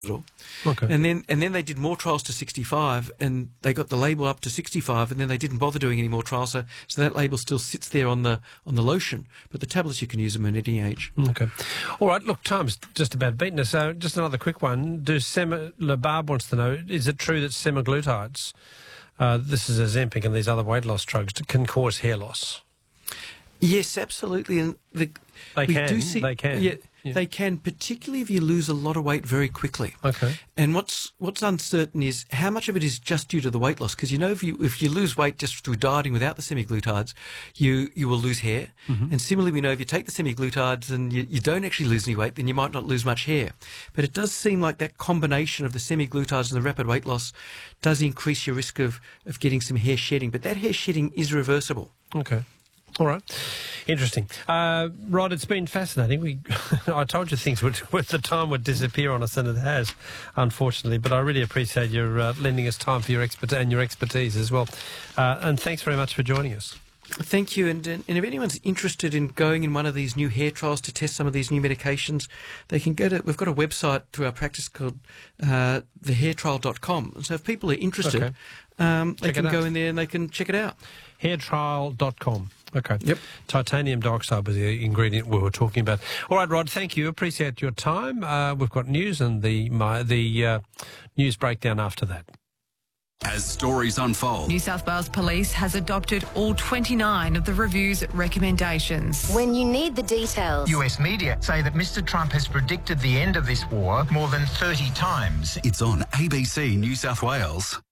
Okay. And then they did more trials to 65, and they got the label up to 65, and then they didn't bother doing any more trials. So that label still sits there on the lotion, but the tablets you can use them at any age. Okay. All right. Look, time's just about beaten us. So just another quick one. Barb wants to know: is it true that semaglutides, this is Ozempic and these other weight loss drugs, can cause hair loss? Yes, absolutely. And They can. Yeah. They can, particularly if you lose a lot of weight very quickly. Okay. And what's uncertain is how much of it is just due to the weight loss. Because, if you lose weight just through dieting without the semaglutides, you will lose hair. Mm-hmm. And similarly, we know if you take the semaglutides and you don't actually lose any weight, then you might not lose much hair. But it does seem like that combination of the semaglutides and the rapid weight loss does increase your risk of getting some hair shedding. But that hair shedding is reversible. Okay. All right. Interesting. Rod, it's been fascinating. I told you things with the time would disappear on us, and it has, unfortunately. But I really appreciate your lending us time for your expertise as well. And thanks very much for joining us. Thank you. And if anyone's interested in going in one of these new hair trials to test some of these new medications, they can go to, we've got a website through our practice called thehairtrial.com. And so if people are interested, they can go in there and they can check it out. Hairtrial.com. Okay. Yep. Titanium dioxide was the ingredient we were talking about. All right, Rod, thank you. Appreciate your time. We've got news and the news breakdown after that. As stories unfold, New South Wales Police has adopted all 29 of the review's recommendations. When you need the details. US media say that Mr. Trump has predicted the end of this war more than 30 times. it's on ABC New South Wales.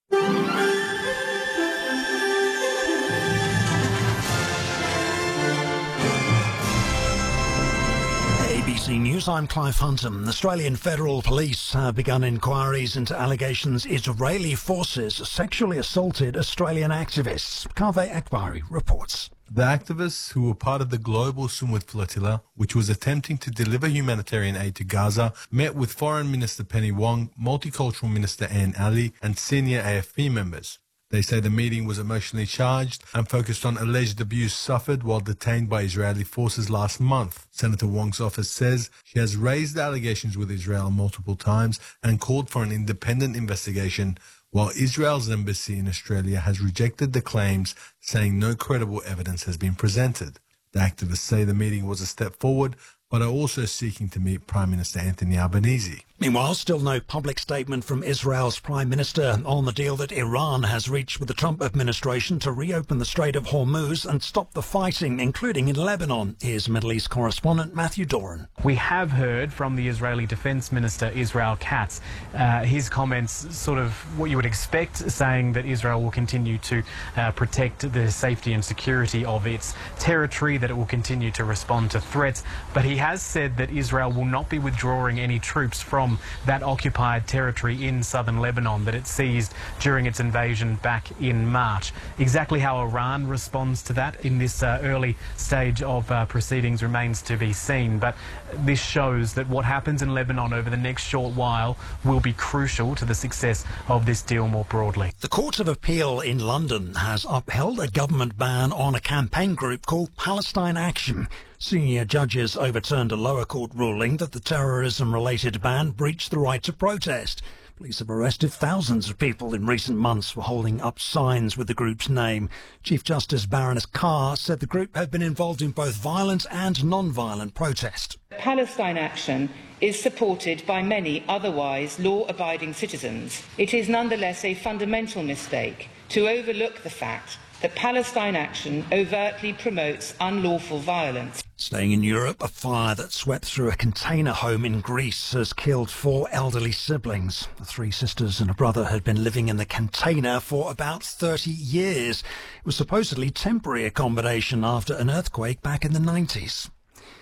ABC News, I'm Clive Hunton. Australian Federal Police have begun inquiries into allegations Israeli forces sexually assaulted Australian activists. Kaveh Akbari reports. The activists, who were part of the global Sumud flotilla, which was attempting to deliver humanitarian aid to Gaza, met with Foreign Minister Penny Wong, Multicultural Minister Anne Ali, and senior AFP members. They say the meeting was emotionally charged and focused on alleged abuse suffered while detained by Israeli forces last month. Senator Wong's office says she has raised the allegations with Israel multiple times and called for an independent investigation, while Israel's embassy in Australia has rejected the claims, saying no credible evidence has been presented. The activists say the meeting was a step forward, but are also seeking to meet Prime Minister Anthony Albanese. Meanwhile, still no public statement from Israel's Prime Minister on the deal that Iran has reached with the Trump administration to reopen the Strait of Hormuz and stop the fighting, including in Lebanon. Here's Middle East correspondent Matthew Doran. We have heard from the Israeli Defense Minister Israel Katz. His comments sort of what you would expect, saying that Israel will continue to protect the safety and security of its territory, that it will continue to respond to threats. But he has said that Israel will not be withdrawing any troops from that occupied territory in southern Lebanon that it seized during its invasion back in March. Exactly how Iran responds to that in this early stage of proceedings remains to be seen, but this shows that what happens in Lebanon over the next short while will be crucial to the success of this deal more broadly. The Court of Appeal in London has upheld a government ban on a campaign group called Palestine Action. Senior judges overturned a lower court ruling that the terrorism-related ban breached the right to protest. Police have arrested thousands of people in recent months for holding up signs with the group's name. Chief Justice Baroness Carr said the group had been involved in both violent and non-violent protest. Palestine Action is supported by many otherwise law-abiding citizens. It is nonetheless a fundamental mistake to overlook the fact that Palestine Action overtly promotes unlawful violence. Staying in Europe, a fire that swept through a container home in Greece has killed 4 elderly siblings. The 3 sisters and a brother had been living in the container for about 30 years. It was supposedly temporary accommodation after an earthquake back in the 90s.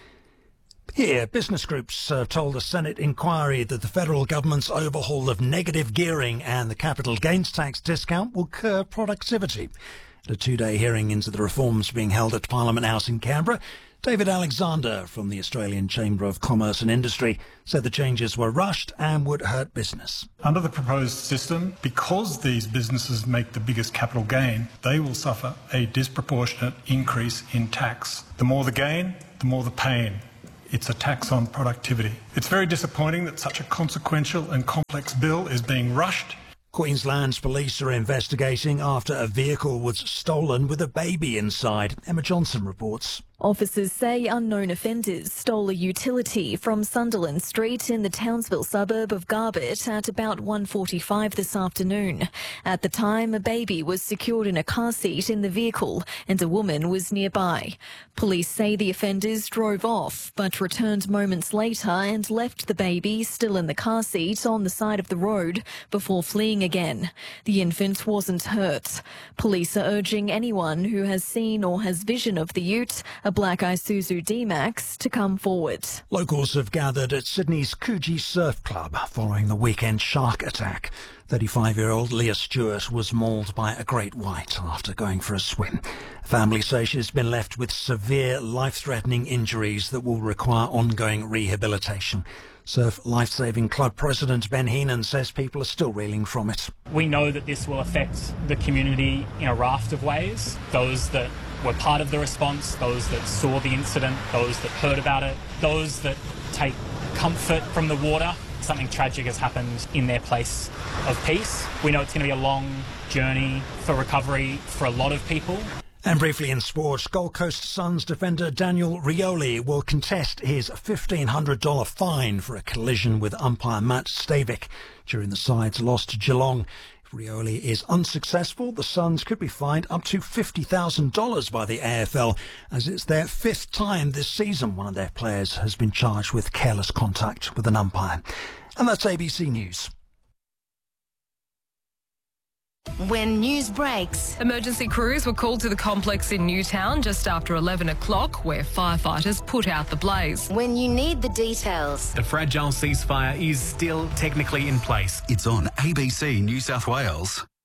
Here, business groups have told a Senate inquiry that the federal government's overhaul of negative gearing and the capital gains tax discount will curb productivity. At a 2-day hearing into the reforms being held at Parliament House in Canberra, David Alexander from the Australian Chamber of Commerce and Industry said the changes were rushed and would hurt business. Under the proposed system, because these businesses make the biggest capital gain, they will suffer a disproportionate increase in tax. The more the gain, the more the pain. it's a tax on productivity. It's very disappointing that such a consequential and complex bill is being rushed. Queensland's police are investigating after a vehicle was stolen with a baby inside. Emma Johnson reports. Officers say unknown offenders stole a utility from Sunderland Street in the Townsville suburb of Garbett at about 1:45 this afternoon. At the time, a baby was secured in a car seat in the vehicle and a woman was nearby. Police say the offenders drove off but returned moments later and left the baby still in the car seat on the side of the road before fleeing again. The infant wasn't hurt. Police are urging anyone who has seen or has vision of the ute, a black Isuzu D-Max, to come forward. Locals have gathered at Sydney's Coogee Surf Club following the weekend shark attack. 35-year-old Leah Stewart was mauled by a great white after going for a swim. Family say she's been left with severe, life-threatening injuries that will require ongoing rehabilitation. Surf Lifesaving Club President Ben Heenan says people are still reeling from it. We know that this will affect the community in a raft of ways. Those that were part of the response, those that saw the incident, those that heard about it, those that take comfort from the water. Something tragic has happened in their place of peace. We know it's going to be a long journey for recovery for a lot of people. And briefly in sports, Gold Coast Suns defender Daniel Rioli will contest his $1,500 fine for a collision with umpire Matt Stavik during the side's loss to Geelong. If Rioli is unsuccessful, the Suns could be fined up to $50,000 by the AFL, as it's their fifth time this season one of their players has been charged with careless contact with an umpire. And that's ABC News. When news breaks, emergency crews were called to the complex in Newtown just after 11 o'clock, where firefighters put out the blaze. When you need the details, the fragile ceasefire is still technically in place. It's on ABC New South Wales.